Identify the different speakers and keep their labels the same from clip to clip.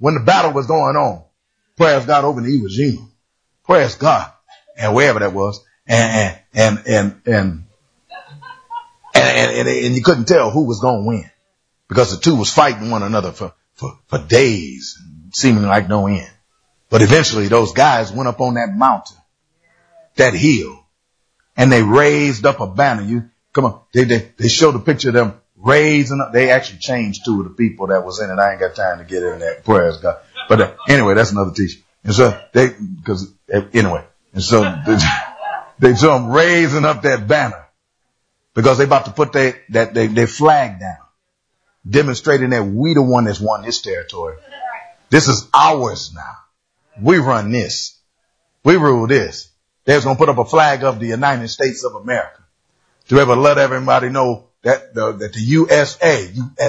Speaker 1: when the battle was going on, praise God, over in Iwo Jima, praise God, and wherever that was, and you couldn't tell who was going to win because the two was fighting one another for days, seeming like no end. But eventually those guys went up on that mountain, that hill, and they raised up a banner. Come on, they showed a picture of them raising up. They actually changed two of the people that was in it. I ain't got time to get in that. Praise God. But anyway, that's another teaching. And so they saw them raising up that banner because they about to put their flag down, demonstrating that we the one that's won this territory. This is ours now. We run this. We rule this. They was going to put up a flag of the United States of America to ever let everybody know that the USA,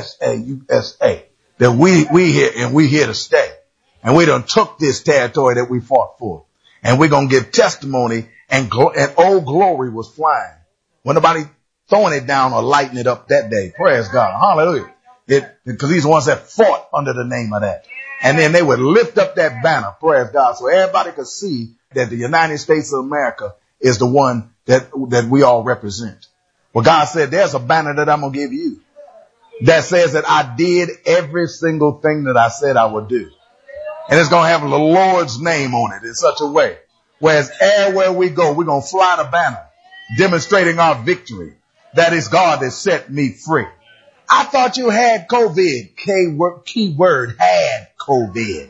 Speaker 1: that we here and we here to stay. And we done took this territory that we fought for. And we're going to give testimony and old glory was flying. When nobody throwing it down or lighting it up that day. Praise God. Hallelujah. Because these are the ones that fought under the name of that. And then they would lift up that banner. Praise God. So everybody could see that the United States of America is the one that we all represent. Well, God said, there's a banner that I'm going to give you that says that I did every single thing that I said I would do. And it's going to have the Lord's name on it in such a way. Whereas everywhere we go, we're going to fly the banner, demonstrating our victory. That is God that set me free. I thought you had COVID. Keyword, had COVID.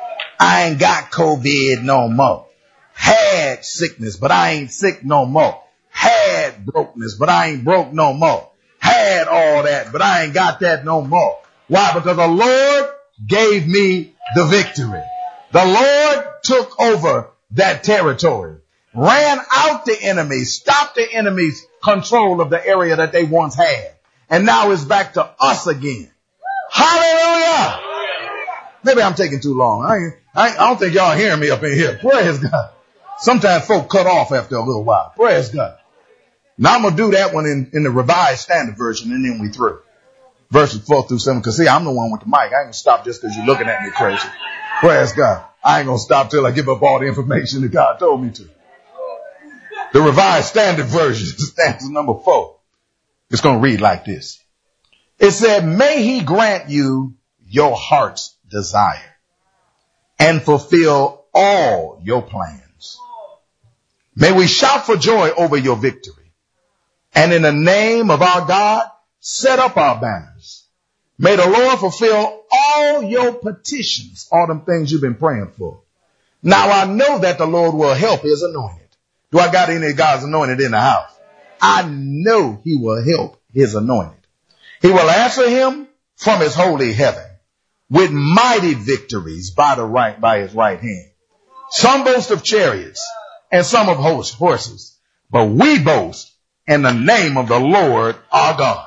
Speaker 1: I ain't got COVID no more. Had sickness, but I ain't sick no more. Had brokenness, but I ain't broke no more. Had all that, but I ain't got that no more. Why? Because the Lord gave me the victory. The Lord took over that territory, ran out the enemy, stopped the enemy's control of the area that they once had. And now it's back to us again. Hallelujah. Maybe I'm taking too long. I don't think y'all hearing me up in here. Praise God. Sometimes folk cut off after a little while. Praise God. Now I'm going to do that one in the Revised Standard Version, and then we through. Verses 4 through 7. Because see, I'm the one with the mic. I ain't going to stop just because you're looking at me crazy. Praise God. I ain't going to stop till I give up all the information that God told me to. The Revised Standard Version, stanza number 4. It's going to read like this. It said, may he grant you your heart's desire and fulfill all your plans. May we shout for joy over your victory. And in the name of our God, set up our banners. May the Lord fulfill all your petitions, all them things you've been praying for. Now I know that the Lord will help his anointed. Do I got any of God's anointed in the house? I know he will help his anointed. He will answer him from his holy heaven with mighty victories by his right hand. Some boast of chariots and some of horses, but we boast in the name of the Lord our God.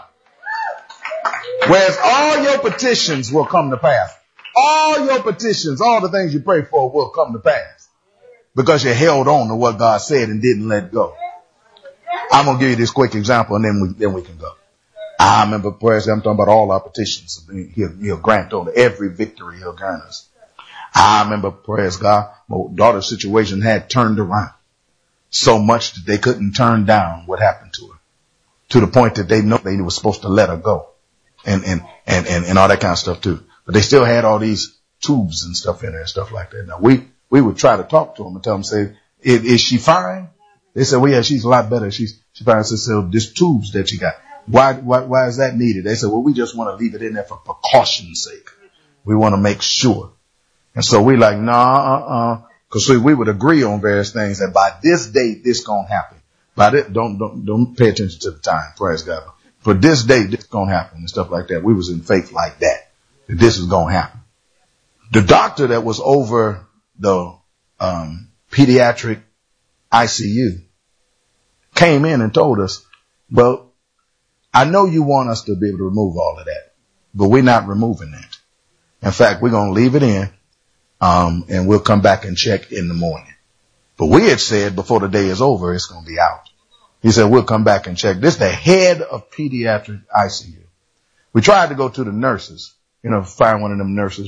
Speaker 1: Whereas all your petitions will come to pass. All your petitions, all the things you pray for will come to pass because you held on to what God said and didn't let go. I'm going to give you this quick example and then we can go. I remember, I'm talking about all our petitions. He'll grant on every victory he'll grant us. I remember, praise God, my daughter's situation had turned around so much that they couldn't turn down what happened to her, to the point that they know they were supposed to let her go and all that kind of stuff too. But they still had all these tubes and stuff in there and stuff like that. Now we would try to talk to them and tell them, say, is she fine? They said, well, yeah, she's a lot better. She's fine. So this tubes that she got. Why is that needed? They said, well, we just want to leave it in there for precaution's sake. We want to make sure. And so we like, cause we would agree on various things that by this date, this gonna happen. By this, don't pay attention to the time. Praise God. For this date, this gonna happen and stuff like that. We was in faith like that this is gonna happen. The doctor that was over the, pediatric ICU came in and told us, well, I know you want us to be able to remove all of that, but we're not removing that. In fact, we're going to leave it in, and we'll come back and check in the morning. But we had said before the day is over, it's going to be out. He said, we'll come back and check. This is the head of pediatric ICU. We tried to go to the nurses, find one of them nurses